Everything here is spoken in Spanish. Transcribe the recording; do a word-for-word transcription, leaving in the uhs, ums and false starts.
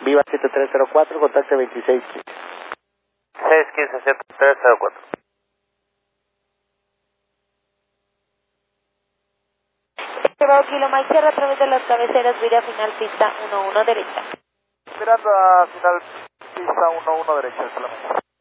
Viva siete tres cero cuatro, contacte veintiséis quince. seis quince siete tres cero cuatro. Bravo Kilo Mike Sierra a través de las cabeceras, vira final pista uno uno derecha. Mirando a final pista uno uno derecha solamente.